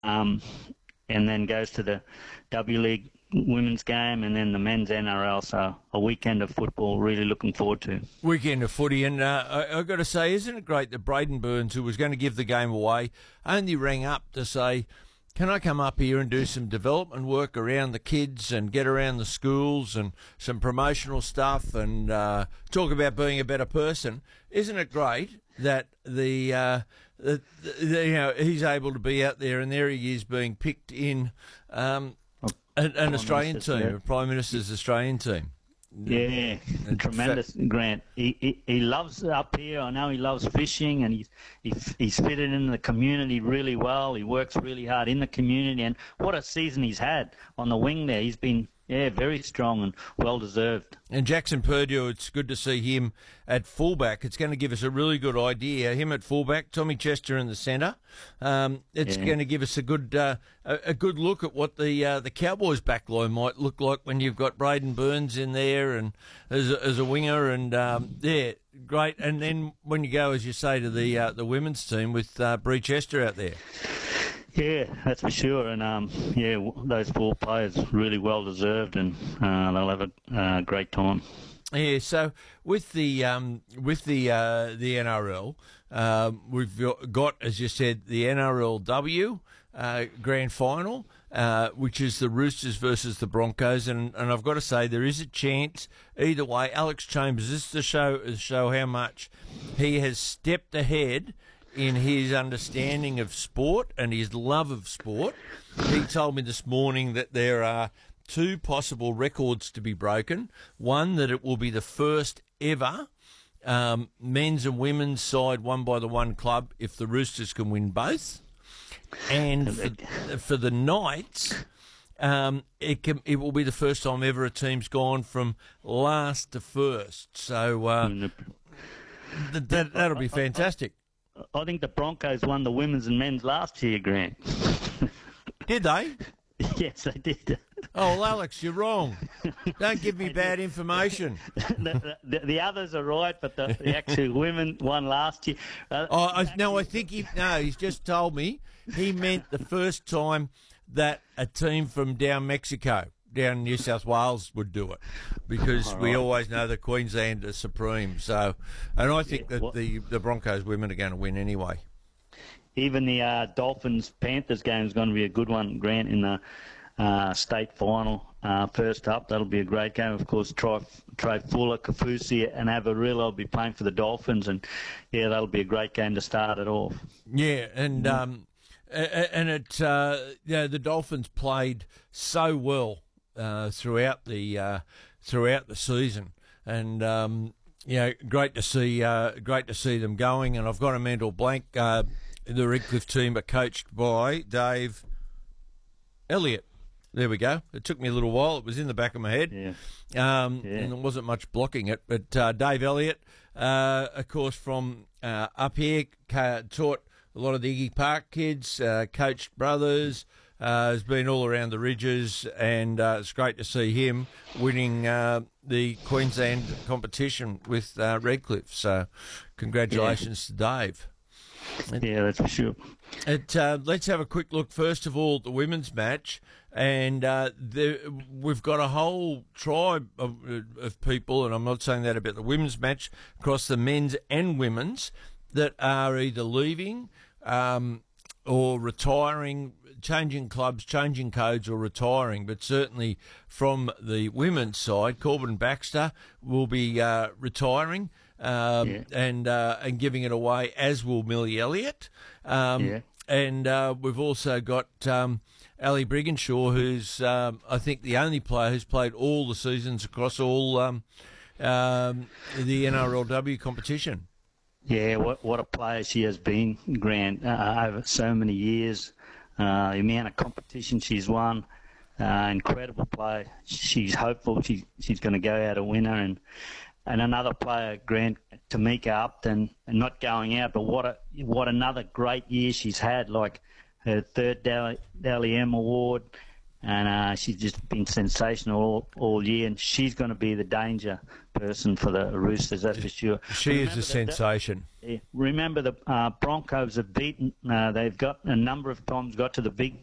and then goes to the W League women's game and then the men's NRL. So a weekend of football, really looking forward to. Weekend of footy, and I've got to say, isn't it great that Braden Burns, who was going to give the game away, only rang up to say, can I come up here and do some development work around the kids and get around the schools and some promotional stuff and talk about being a better person? Isn't it great that he's able to be out there, and there he is being picked in an Australian team, Prime Minister's Australian team. Yeah, tremendous, Grant. He loves up here. I know he loves fishing, and he's fitted in the community really well. He works really hard in the community, and what a season he's had on the wing there. He's been very strong and well deserved. And Jackson Purdue, it's good to see him at fullback. It's going to give us a really good idea. Him at fullback, Tommy Chester in the centre. It's going to give us a good look at what the Cowboys backline might look like when you've got Braden Burns in there and as a winger, and great. And then when you go, as you say, to the women's team with Bree Chester out there. Yeah, that's for sure. And those four players really well deserved, and they'll have a great time. Yeah, so with the NRL, we've got, as you said, the NRLW grand final, which is the Roosters versus the Broncos, and I've got to say there is a chance either way. Alex Chambers, this is to show how much he has stepped ahead in his understanding of sport and his love of sport. He told me this morning that there are two possible records to be broken. One, that it will be the first ever men's and women's side won by the one club if the Roosters can win both. And for the Knights, it will be the first time ever a team's gone from last to first. So that'll be fantastic. I think the Broncos won the women's and men's last year, Grant. Did they? Yes, they did. Oh, well, Alex, you're wrong. Don't give me bad information. The others are right, but the actual women won last year. I think he's just told me he meant the first time that a team from down Mexico, down New South Wales, would do it, because we always know that Queensland is supreme. So, and I think that the Broncos women are going to win anyway. Even the Dolphins-Panthers game is going to be a good one, Grant, in the state final. First up, that'll be a great game. Of course, Trey Fuller, Kafusi, and Avarilla will be playing for the Dolphins, and that'll be a great game to start it off. Yeah, and the Dolphins played so well throughout the season, and great to see them going. And I've got a mental blank. The Redcliffe team are coached by Dave Elliott. There we go. It took me a little while. It was in the back of my head, and there wasn't much blocking it. But Dave Elliott, of course, from up here, taught a lot of the Iggy Park kids, coached brothers, has been all around the ridges, and it's great to see him winning the Queensland competition with Redcliffe. So congratulations to Dave. Yeah, that's for sure. Let's have a quick look, first of all, at the women's match. And we've got a whole tribe of people, and I'm not saying that about the women's match, across the men's and women's, that are either leaving or retiring, changing clubs, changing codes, or retiring. But certainly from the women's side, Corbin Baxter will be retiring and giving it away, as will Millie Elliott. And we've also got Ali Brigginshaw, who's I think the only player who's played all the seasons across all the NRLW competition. Yeah, what a player she has been, Grant, over so many years. The amount of competition she's won, incredible player. She's hopeful she's going to go out a winner. And another player, Grant, Tamika Upton, and not going out, but what another great year she's had, like her third Dally M Award, and she's just been sensational all year, and she's going to be the danger person for the Roosters, that's for sure. She is a sensation. Remember, the Broncos have beaten. They've got a number of times got to the big